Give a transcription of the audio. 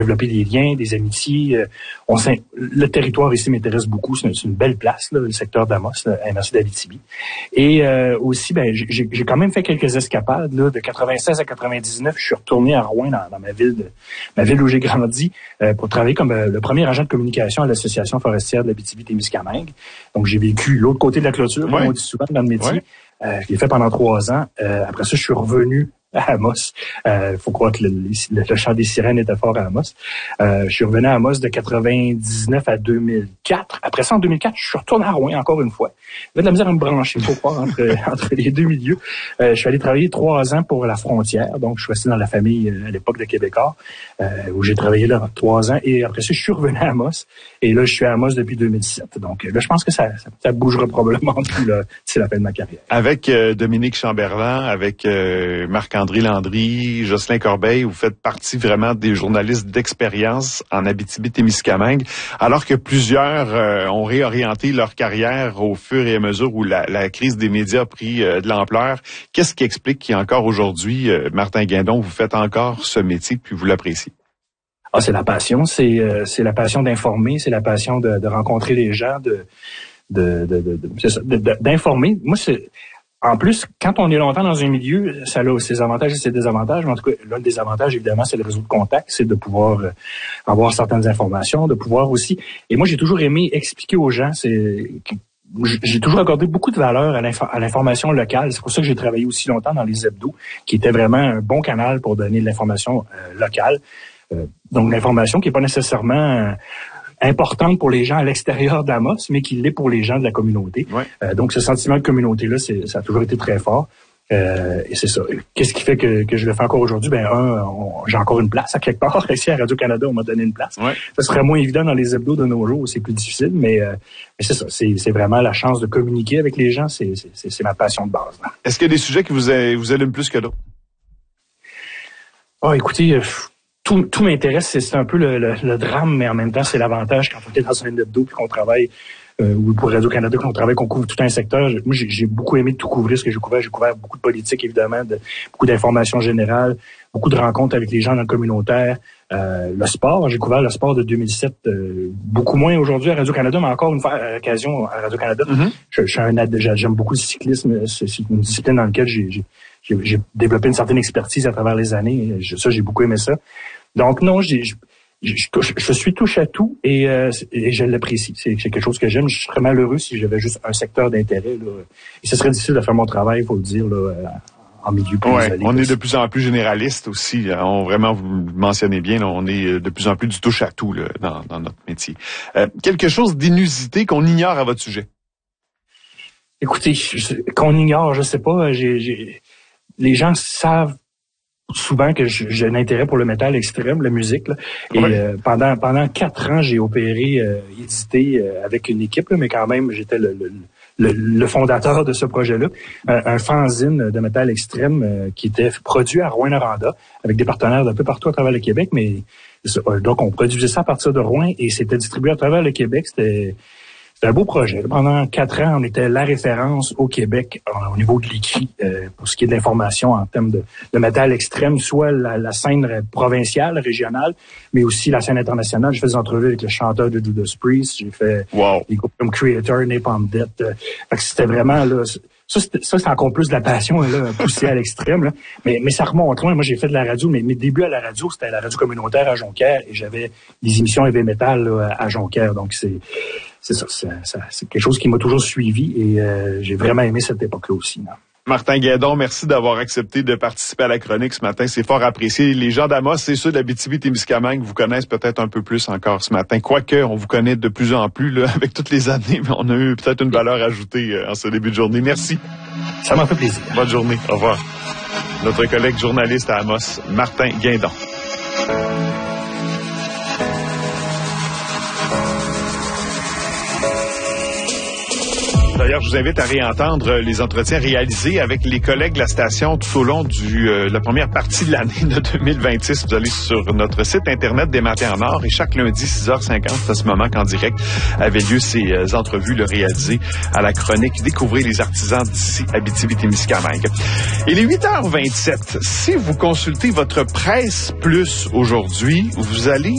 développer des liens, des amitiés. Le territoire ici m'intéresse beaucoup. C'est une belle place, là, le secteur d'Amos, Amos d'Abitibi. Et aussi, j'ai quand même fait quelques escapades. Là, de 96 à 99, je suis retourné à Rouyn, dans ma ville où j'ai grandi, pour travailler comme le premier agent de communication à l'Association forestière de l'Abitibi-Témiscamingue. Donc, j'ai vécu l'autre côté de la clôture, comme on dit souvent dans le métier. Je l'ai fait pendant 3 ans. Après ça, je suis revenu à Amos. Faut croire que le chant des sirènes était fort à Amos. Je suis revenu à Amos de 99 à 2004. Après ça, en 2004, je suis retourné à Rouyn encore une fois. J'avais de la misère à me brancher, faut croire, entre les deux milieux. Je suis allé travailler 3 ans pour la frontière. Donc, je suis resté dans la famille à l'époque de Québécois, où j'ai travaillé là 3 ans. Et après ça, je suis revenu à Amos. Et là, je suis à Amos depuis 2007. Donc, là, je pense que ça bougera probablement d'ici la fin de ma carrière. Avec Dominique Chamberlain, avec Marc-André Landry, Jocelyn Corbeil, vous faites partie vraiment des journalistes d'expérience en Abitibi-Témiscamingue, alors que plusieurs ont réorienté leur carrière au fur et à mesure où la crise des médias a pris de l'ampleur. Qu'est-ce qui explique qu'encore aujourd'hui, Martin Guindon, vous faites encore ce métier puis vous l'appréciez? C'est la passion, c'est la passion d'informer, c'est la passion de rencontrer les gens, d'informer. Moi, en plus, quand on est longtemps dans un milieu, ça a ses avantages et ses désavantages. Mais en tout cas, l'un des avantages, évidemment, c'est le réseau de contacts, c'est de pouvoir avoir certaines informations, de pouvoir aussi. Et moi, j'ai toujours aimé expliquer aux gens. J'ai toujours accordé beaucoup de valeur à l'information locale. C'est pour ça que j'ai travaillé aussi longtemps dans les hebdos, qui était vraiment un bon canal pour donner de l'information locale. Donc, l'information qui n'est pas nécessairement importante pour les gens à l'extérieur d'Amos, mais qui l'est pour les gens de la communauté. Ouais. Donc, ce sentiment de communauté-là, ça a toujours été très fort. Et c'est ça. Qu'est-ce qui fait que je le fais encore aujourd'hui? J'ai encore une place à quelque part. Ici, à Radio-Canada, on m'a donné une place. Ouais. Ça serait moins évident dans les hebdos de nos jours, c'est plus difficile, mais c'est ça. C'est vraiment la chance de communiquer avec les gens. C'est ma passion de base. Là. Est-ce qu'il y a des sujets qui vous allument plus que d'autres? Écoutez... Tout m'intéresse, c'est un peu le drame, mais en même temps, c'est l'avantage quand on est dans un hebdo puis qu'on travaille, ou pour Radio-Canada, qu'on couvre tout un secteur. Moi, j'ai beaucoup aimé tout couvrir ce que j'ai couvert. J'ai couvert beaucoup de politique, évidemment, beaucoup d'informations générales, beaucoup de rencontres avec les gens dans le communautaire. Le sport, j'ai couvert le sport de 2007, beaucoup moins aujourd'hui à Radio-Canada, mais encore une fois, à l'occasion à Radio-Canada. Mm-hmm. J'aime beaucoup le cyclisme. C'est une discipline dans laquelle j'ai développé une certaine expertise à travers les années. J'ai beaucoup aimé ça. Donc non, je suis touche à tout et je l'apprécie. C'est quelque chose que j'aime. Je serais malheureux si j'avais juste un secteur d'intérêt. Là. Et ce serait difficile de faire mon travail, il faut le dire, là, en milieu plus isolé. On est de plus en plus généraliste aussi. Vraiment, vous le mentionnez bien, là, on est de plus en plus du touche à tout là, dans notre métier. Quelque chose d'inusité qu'on ignore à votre sujet? Écoutez, qu'on ignore, je sais pas. Les gens savent souvent que j'ai un intérêt pour le métal extrême, la musique. Là. Et pendant 4 ans, j'ai opéré, édité avec une équipe, là, mais quand même, j'étais le fondateur de ce projet-là. Un fanzine de métal extrême qui était produit à Rouyn-Noranda avec des partenaires d'un peu partout à travers le Québec. Mais donc, on produisait ça à partir de Rouyn et c'était distribué à travers le Québec. C'était un beau projet. Pendant 4 ans, on était la référence au Québec au niveau de l'écrit pour ce qui est de l'information en termes de métal extrême, soit la scène provinciale, régionale, mais aussi la scène internationale. J'ai fait des entrevues avec le chanteur de Judas Priest, j'ai fait des groupes comme Creator, Napalm Death. C'était vraiment là. Ça, c'est encore plus de la passion là, poussée à l'extrême. Là. Mais ça remonte loin. Moi, j'ai fait de la radio, mais mes débuts à la radio, c'était la radio communautaire à Jonquière et j'avais des émissions heavy metal là, à Jonquière. Donc, c'est quelque chose qui m'a toujours suivi et j'ai vraiment aimé cette époque-là aussi. Là. Martin Guindon, merci d'avoir accepté de participer à la chronique ce matin. C'est fort apprécié. Les gens d'Amos, c'est ceux d'Abitibi-Témiscamingue, vous connaissent peut-être un peu plus encore ce matin. Quoique, on vous connaît de plus en plus là, avec toutes les années, mais on a eu peut-être une valeur ajoutée en ce début de journée. Merci. Ça m'a fait plaisir. Bonne journée. Au revoir. Notre collègue journaliste à Amos, Martin Guindon. D'ailleurs, je vous invite à réentendre les entretiens réalisés avec les collègues de la station tout au long de la première partie de l'année de 2026. Vous allez sur notre site Internet des Matins en Or et chaque lundi, 6h50, c'est à ce moment qu'en direct avaient lieu ces entrevues réalisées à la chronique. Découvrez les artisans d'ici Abitibi-Témiscamingue. Il est 8h27. Si vous consultez votre Presse Plus aujourd'hui, vous allez